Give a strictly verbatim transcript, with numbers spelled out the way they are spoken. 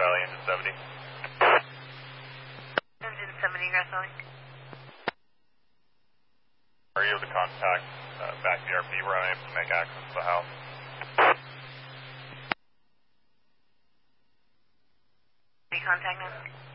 Valley, engine seventy. Engine seventy, Grass Valley. Are you able to contact uh, back B R P? We're unable to make access to the house. Any contact now?